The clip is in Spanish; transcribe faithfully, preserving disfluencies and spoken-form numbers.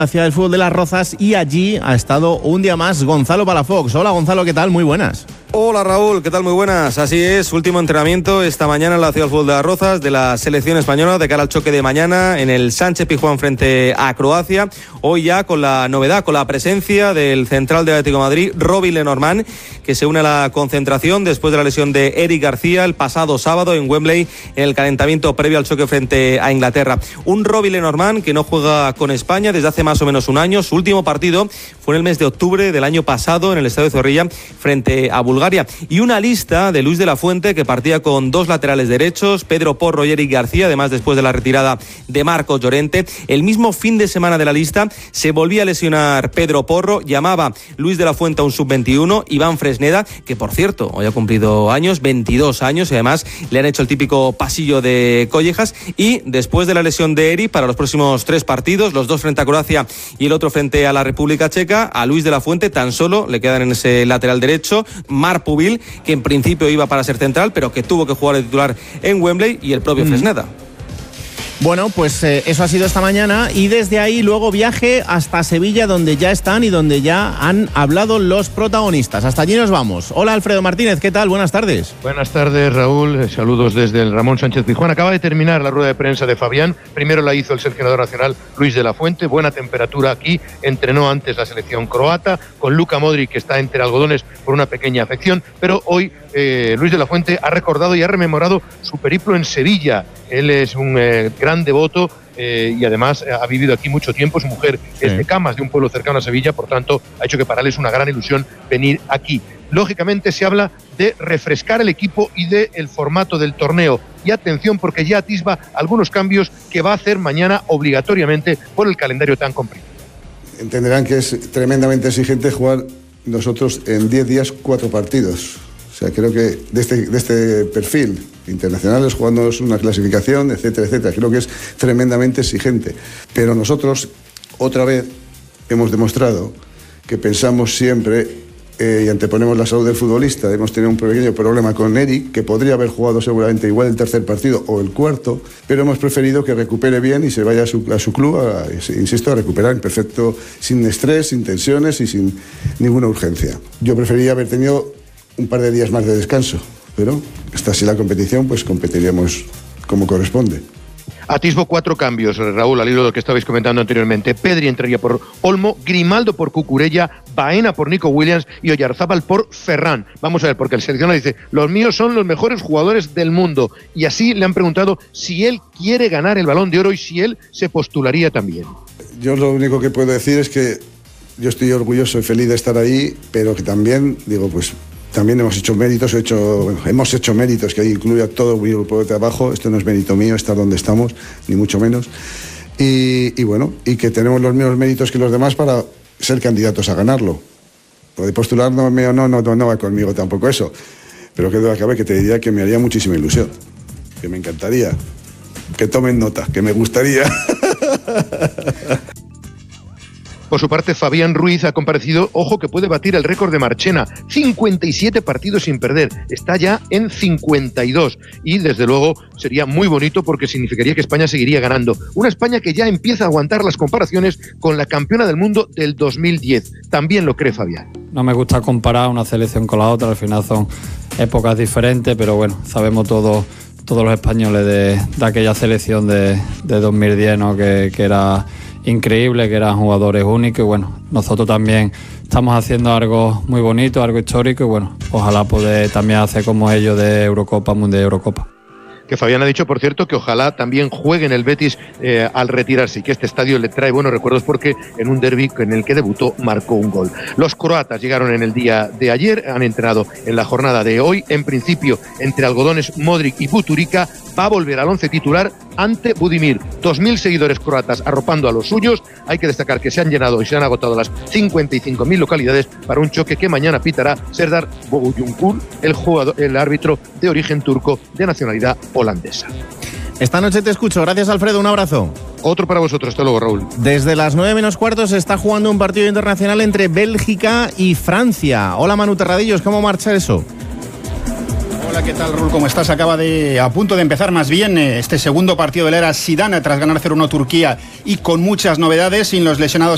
Hacia el fútbol de Las Rozas y allí ha estado un día más Gonzalo Palafox. Hola Gonzalo, ¿qué tal? Muy buenas. Hola Raúl, ¿qué tal? Muy buenas. Así es, último entrenamiento esta mañana en la Ciudad del Fútbol de Las Rozas de la selección española de cara al choque de mañana en el Sánchez Pizjuán frente a Croacia. Hoy ya con la novedad, con la presencia del central de Atlético de Madrid, Robbie Lenormand, que se une a la concentración después de la lesión de Eric García el pasado sábado en Wembley en el calentamiento previo al choque frente a Inglaterra. Un Robbie Lenormand que no juega con España desde hace más o menos un año. Su último partido fue en el mes de octubre del año pasado en el Estadio Zorrilla frente a Bulgaria. Y una lista de Luis de la Fuente que partía con dos laterales derechos, Pedro Porro y Eric García, además después de la retirada de Marcos Llorente. El mismo fin de semana de la lista se volvía a lesionar Pedro Porro, llamaba Luis de la Fuente a un sub veintiuno, Iván Fresneda, que por cierto hoy ha cumplido años, veintidós años, y además le han hecho el típico pasillo de collejas. Y después de la lesión de Eric, para los próximos tres partidos, los dos frente a Croacia y el otro frente a la República Checa, a Luis de la Fuente tan solo le quedan en ese lateral derecho Marc Pubil, que en principio iba para ser central, pero que tuvo que jugar de titular en Wembley, y el propio mm. Fresneda. Bueno, pues eh, eso ha sido esta mañana, y desde ahí luego viaje hasta Sevilla, donde ya están y donde ya han hablado los protagonistas. Hasta allí nos vamos. Hola Alfredo Martínez, ¿qué tal? Buenas tardes. Buenas tardes Raúl, saludos desde el Ramón Sánchez Pizjuán. Acaba de terminar la rueda de prensa de Fabián, primero la hizo el seleccionador nacional Luis de la Fuente, buena temperatura aquí, entrenó antes la selección croata, con Luka Modric que está entre algodones por una pequeña afección, pero hoy eh, Luis de la Fuente ha recordado y ha rememorado su periplo en Sevilla. Él es un eh, gran devoto eh, y además eh, ha vivido aquí mucho tiempo. Su mujer sí. es de Camas, de un pueblo cercano a Sevilla, por tanto ha hecho que para él es una gran ilusión venir aquí. Lógicamente se habla de refrescar el equipo y del formato del torneo. Y atención, porque ya atisba algunos cambios que va a hacer mañana obligatoriamente por el calendario tan complicado. Entenderán que es tremendamente exigente jugar nosotros en diez días cuatro partidos. O sea, creo que de este, de este perfil, internacionales jugando una clasificación, etcétera, etcétera, creo que es tremendamente exigente. Pero nosotros, otra vez, hemos demostrado que pensamos siempre eh, y anteponemos la salud del futbolista. Hemos tenido un pequeño problema con Eric, que podría haber jugado seguramente igual el tercer partido o el cuarto, pero hemos preferido que recupere bien y se vaya a su, a su club, a, insisto, a recuperar en perfecto, sin estrés, sin tensiones y sin ninguna urgencia. Yo preferiría haber tenido un par de días más de descanso, pero hasta así la competición, pues competiríamos como corresponde. Atisbo cuatro cambios, Raúl, al hilo de lo que estabais comentando anteriormente. Pedri entraría por Olmo, Grimaldo por Cucurella, Baena por Nico Williams y Oyarzábal por Ferran. Vamos a ver, porque el seleccionador dice, los míos son los mejores jugadores del mundo. Y así le han preguntado si él quiere ganar el Balón de Oro y si él se postularía también. Yo lo único que puedo decir es que yo estoy orgulloso y feliz de estar ahí, pero que también, digo, pues también hemos hecho méritos, hecho, bueno, hemos hecho méritos, que ahí incluye a todo mi grupo de trabajo. Esto no es mérito mío, estar donde estamos, ni mucho menos. Y, y bueno, y que tenemos los mismos méritos que los demás para ser candidatos a ganarlo. Lo de postularme o no, no, no, no va conmigo tampoco eso. Pero que duda cabe que te diría que me haría muchísima ilusión. Que me encantaría. Que tomen nota, que me gustaría. Por su parte, Fabián Ruiz ha comparecido, ojo, que puede batir el récord de Marchena, cincuenta y siete partidos sin perder, está ya en cincuenta y dos, y desde luego sería muy bonito porque significaría que España seguiría ganando, una España que ya empieza a aguantar las comparaciones con la campeona del mundo del dos mil diez, también lo cree Fabián. No me gusta comparar una selección con la otra, al final son épocas diferentes, pero bueno, sabemos todos todos los españoles de, de aquella selección de, de dos mil diez, ¿no? que, que era increíble, que eran jugadores únicos, y bueno, nosotros también estamos haciendo algo muy bonito, algo histórico, y bueno, ojalá poder también hacer como ellos de Eurocopa, Mundial de Eurocopa. Que Fabián ha dicho, por cierto, que ojalá también juegue en el Betis eh, al retirarse y que este estadio le trae buenos recuerdos porque en un derbi en el que debutó marcó un gol. Los croatas llegaron en el día de ayer, han entrenado en la jornada de hoy, en principio entre algodones Modric y Buturica, va a volver al once titular ante Budimir. dos mil seguidores croatas arropando a los suyos. Hay que destacar que se han llenado y se han agotado las cincuenta y cinco mil localidades para un choque que mañana pitará Serdar Boguyunkur, el jugador, el árbitro de origen turco de nacionalidad holandesa. Esta noche te escucho. Gracias, Alfredo. Un abrazo. Otro para vosotros. Hasta luego, Raúl. Desde las nueve menos cuarto se está jugando un partido internacional entre Bélgica y Francia. Hola, Manu Terradillos. ¿Cómo marcha eso? Hola, ¿qué tal, Raúl? ¿Cómo estás? Acaba de, a punto de empezar más bien este segundo partido de la era Zidane tras ganar cero uno Turquía y con muchas novedades, sin los lesionados